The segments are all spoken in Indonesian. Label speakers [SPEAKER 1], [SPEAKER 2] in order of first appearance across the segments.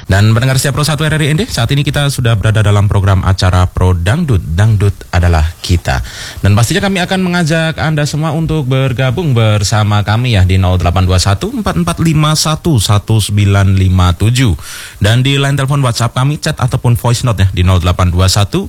[SPEAKER 1] Dan pendengar setiap Pro 1 RRI ND, saat ini kita sudah berada dalam program acara Pro Dangdut. Dangdut adalah kita. Dan pastinya kami akan mengajak Anda semua untuk bergabung bersama kami ya di 0821 4451 1957. Dan di line telepon WhatsApp kami, chat ataupun voice note ya di 0821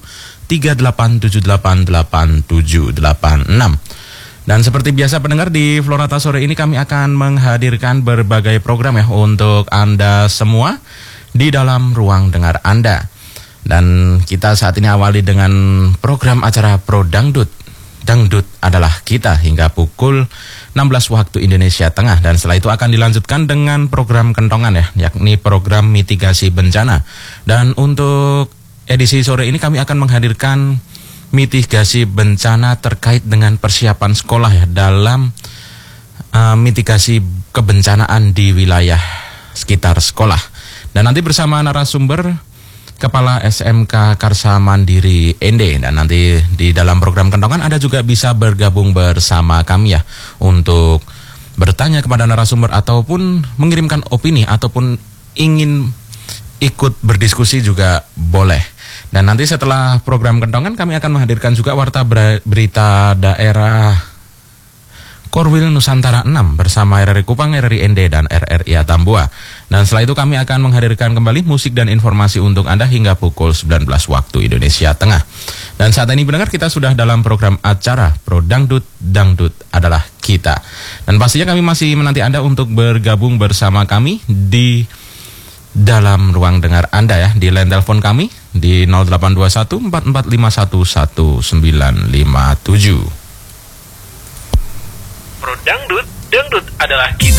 [SPEAKER 1] 38788786. Dan seperti biasa pendengar, di Florata sore ini kami akan menghadirkan berbagai program ya untuk Anda semua di dalam ruang dengar Anda. Dan kita saat ini awali dengan program acara Pro Dangdut. Dangdut adalah kita hingga pukul 16 waktu Indonesia Tengah. Dan setelah itu akan dilanjutkan dengan program kentongan ya, yakni program mitigasi bencana. Dan untuk edisi sore ini kami akan menghadirkan mitigasi bencana terkait dengan persiapan sekolah ya dalam mitigasi kebencanaan di wilayah sekitar sekolah. Dan nanti bersama narasumber Kepala SMK Karsa Mandiri ND. Dan nanti di dalam program kentongan Anda juga bisa bergabung bersama kami ya untuk bertanya kepada narasumber ataupun mengirimkan opini ataupun ingin ikut berdiskusi juga boleh. Dan nanti setelah program kentongan kami akan menghadirkan juga warta berita daerah Korwil Nusantara 6 bersama RRI Kupang, RRI ND, dan RRI Atambua. Dan setelah itu kami akan menghadirkan kembali musik dan informasi untuk Anda hingga pukul 19 waktu Indonesia Tengah. Dan saat ini pendengar, kita sudah dalam program acara Pro Dangdut, Dangdut adalah kita. Dan pastinya kami masih menanti Anda untuk bergabung bersama kami di dalam ruang dengar Anda ya, di line telepon kami di 0821 4451 1957.
[SPEAKER 2] Pro Dangdut, Dangdut adalah kita.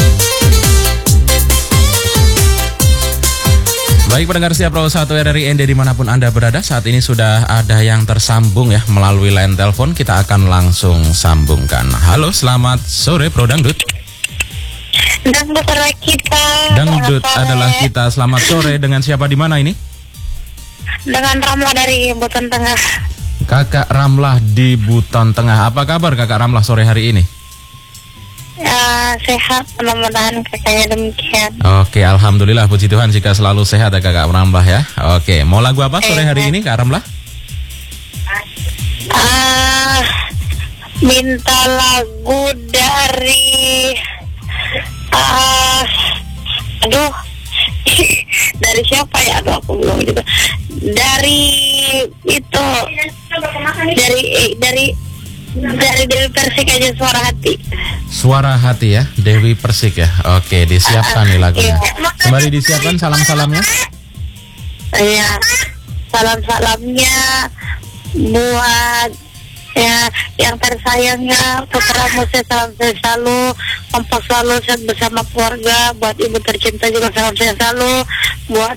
[SPEAKER 1] Baik pendengar setiap Pro 1 RRI ND dimanapun Anda berada, saat ini sudah ada yang tersambung ya melalui line telepon. Kita akan langsung sambungkan. Halo, selamat sore Pro Dangdut.
[SPEAKER 3] Dangdut adalah kita.
[SPEAKER 1] Dangdut adalah kita. Selamat sore, dengan siapa di mana ini?
[SPEAKER 3] Dengan Ramlah dari Buton Tengah.
[SPEAKER 1] Kakak Ramlah di Buton Tengah. Apa kabar Kakak Ramlah sore hari ini?
[SPEAKER 3] Ya, sehat, mudah-mudahan kakaknya demikian.
[SPEAKER 1] Oke, alhamdulillah, puji Tuhan jika selalu sehat ya Kakak Ramlah ya. Oke, mau lagu apa sore hari ini Kak Ramlah?
[SPEAKER 3] Minta lagu dari dari siapa ya? Aku belum gitu. Dari itu, dari Dewi Persik aja, Suara Hati.
[SPEAKER 1] Suara Hati ya, Dewi Persik ya. Oke, disiapkan nih lagunya. Kembali disiapkan salam-salamnya.
[SPEAKER 3] Iya, salam-salamnya buat ya yang tersayangnya Putra Musa, salam saya selalu, kompak selalu, sehat bersama keluarga. Buat ibu tercinta juga salam saya selalu. Buat